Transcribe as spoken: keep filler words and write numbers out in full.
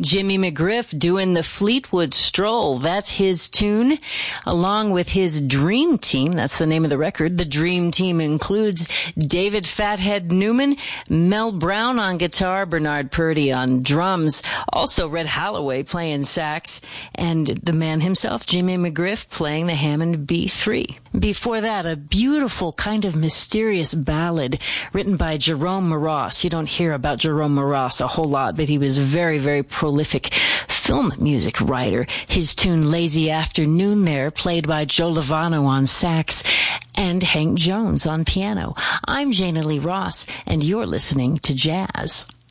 Jimmy McGriff doing the Fleetwood Stroll. That's his tune, along with his Dream Team. That's the name of the record. The Dream Team includes David Fathead Newman, Mel Brown on guitar, Bernard Purdy on drums, also Red Holloway playing sax, and the man himself, Jimmy McGriff, playing the Hammond B three. Before that, a beautiful kind of mysterious ballad written by Jerome Moross. You don't hear about Jerome Moross a whole lot, but he was a very, very prolific film music writer. His tune Lazy Afternoon there, played by Joe Lovano on sax and Hank Jones on piano. I'm Jana Lee Ross, and you're listening to Jazz.